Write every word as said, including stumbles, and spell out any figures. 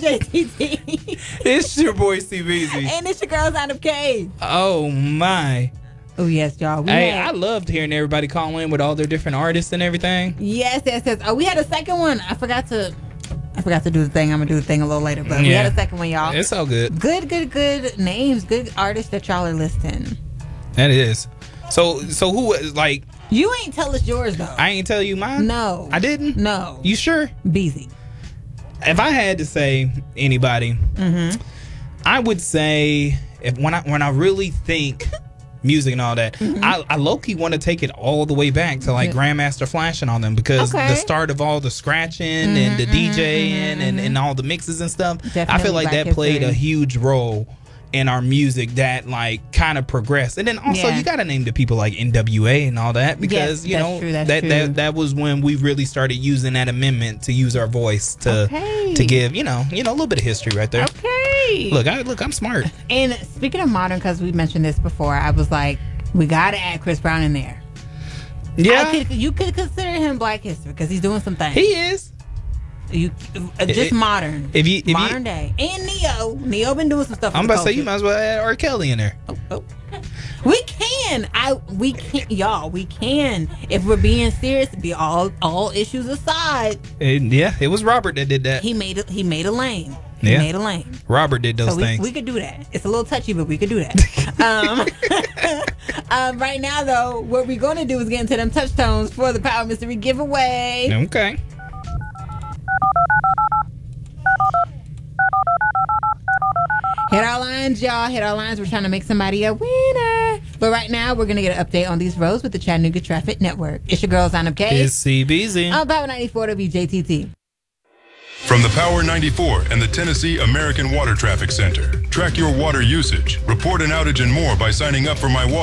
J T T. It's your boy C B Z. And it's your girl, Sign Up K. Oh, my. Oh, yes, y'all. We Hey, had, I loved hearing everybody call in with all their different artists and everything. Yes, yes, yes. Oh, we had a second one. I forgot to I forgot to do the thing. I'm going to do the thing a little later. But yeah. we had a second one, y'all. It's all good. Good, good, good names. Good artists that y'all are listing. That is. So, so who, like... You ain't tell us yours, though. I ain't tell you mine? No. I didn't? No. You sure? Beezy. If I had to say anybody, mm-hmm. I would say if when I when I really think music and all that, mm-hmm. I, I low-key want to take it all the way back to like Grandmaster Flash and all them, because okay. the start of all the scratching mm-hmm, and the DJing mm-hmm, and, and all the mixes and stuff, Definitely I feel like that history. played a huge role in our music that like kind of progressed. And then also yeah. you got to name the people like N W A and all that, because yes, you know true, that true. that that was when we really started using that amendment to use our voice to okay. to give you know you know a little bit of history right there. Okay. Look, I look, I'm smart. And speaking of modern, because we mentioned this before, I was like, we got to add Chris Brown in there. Yeah, could, you could consider him Black History because he's doing some things. He is. You uh, just it, modern, if you, if modern you, day, and Neo. Neo been doing some stuff. I'm about to culture. say you might as well add R. Kelly in there. Oh, oh. We can, I we can, y'all. We can if we're being serious. Be all all issues aside. And yeah, it was Robert that did that. He made a, he made a lane. He yeah. made a lane. Robert did those so we, things. We could do that. It's a little touchy, but we could do that. um, um, right now, though, what we're going to do is get into them touchstones for the Power Mystery giveaway. Okay. Hit our lines, y'all. Hit our lines. We're trying to make somebody a winner. But right now, we're going to get an update on these roads with the Chattanooga Traffic Network. It's your girl, Sign Up K. It's C B Z. On Power ninety-four W J T T. From the Power ninety-four and the Tennessee American Water Traffic Center. Track your water usage, report an outage and more by signing up for My Water.